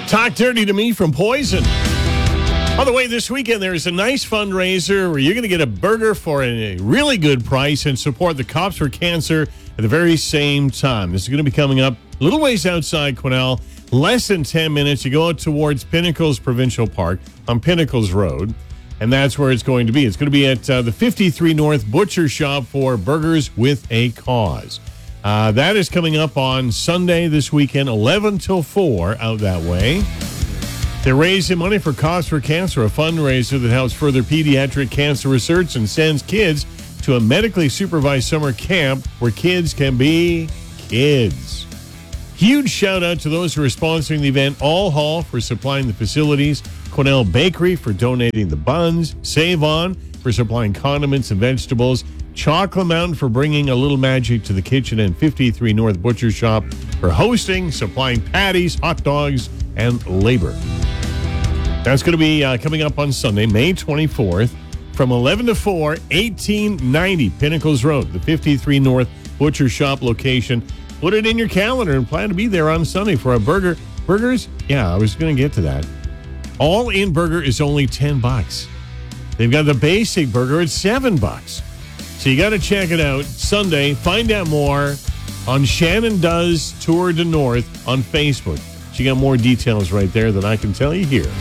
Talk Dirty to Me from Poison. By the way, this weekend there's a nice fundraiser where you're going to get a burger for a really good price and support the Cops for Cancer at the very same time. This is going to be coming up a little ways outside Quesnel, less than 10 minutes. You go out towards Pinnacles Provincial Park on Pinnacles Road, and that's where it's going to be. It's going to be at the 53 North Butcher Shop for Burgers with a Cause. That is coming up on Sunday this weekend, 11 till 4 out that way. They're raising money for Cops for Cancer, a fundraiser that helps further pediatric cancer research and sends kids to a medically supervised summer camp where kids can be kids. Huge shout out to those who are sponsoring the event. All Hall for supplying the facilities, Quesnel Bakery for donating the buns, Save On for supplying condiments and vegetables, Chocolate Mountain for bringing a little magic to the kitchen, and 53 North Butcher Shop for hosting, supplying patties, hot dogs, and labor. That's going to be coming up on Sunday, May 24th, from 11 to 4, 1890 Pinnacles Road, the 53 North Butcher Shop location. Put it in your calendar and plan to be there on Sunday for a burger. Burgers? Yeah, I was going to get to that. All-in burger is only $10. They've got the basic burger at $7. So you got to check it out Sunday. Find out more on Shannon Does Tour de North on Facebook. So you got more details right there than I can tell you here.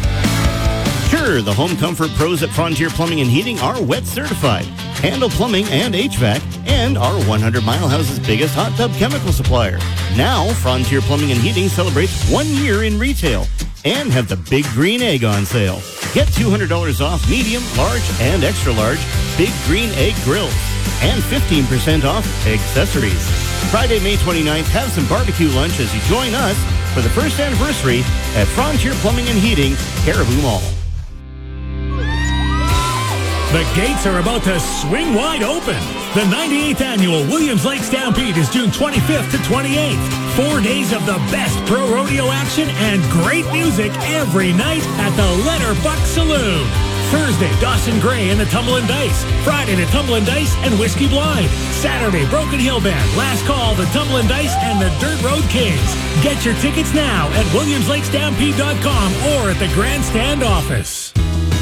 Sure, the home comfort pros at Frontier Plumbing and Heating are wet certified. Handle plumbing and HVAC, and are 100 Mile House's biggest hot tub chemical supplier. Now, Frontier Plumbing and Heating celebrates 1 year in retail and have the Big Green Egg on sale. Get $200 off medium, large, and extra large Big Green Egg grills and 15% off accessories. Friday, May 29th, have some barbecue lunch as you join us for the first anniversary at Frontier Plumbing and Heating, Caribou Mall. The gates are about to swing wide open. The 98th Annual Williams Lake Stampede is June 25th to 28th. 4 days of the best pro rodeo action and great music every night at the Letterbuck Saloon. Thursday, Dawson Gray and the Tumble & Dice. Friday, the Tumble & Dice and Whiskey Blind. Saturday, Broken Hill Band, Last Call, the Tumble & Dice, and the Dirt Road Kings. Get your tickets now at WilliamsLakeStampede.com or at the Grandstand office.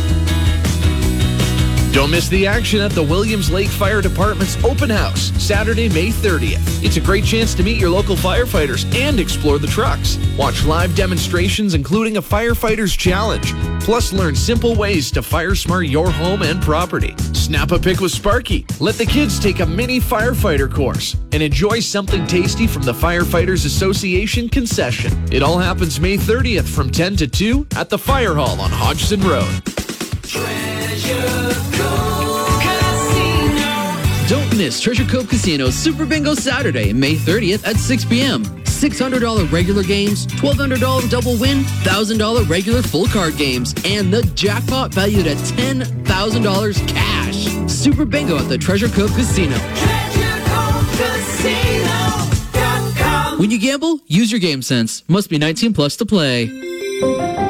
Don't miss the action at the Williams Lake Fire Department's Open House, Saturday, May 30th. It's a great chance to meet your local firefighters and explore the trucks. Watch live demonstrations, including a firefighter's challenge. Plus, learn simple ways to fire smart your home and property. Snap a pic with Sparky. Let the kids take a mini firefighter course and enjoy something tasty from the Firefighters Association concession. It all happens May 30th from 10 to 2 at the Fire Hall on Hodgson Road. Don't miss Treasure Cove Casino's Super Bingo Saturday, May 30th at 6 p.m. $600 regular games, $1,200 double win, $1,000 regular full card games, and the jackpot valued at $10,000 cash. Super Bingo at the Treasure Cove Casino. TreasureCoveCasino.com. When you gamble, use your game sense. Must be 19 plus to play.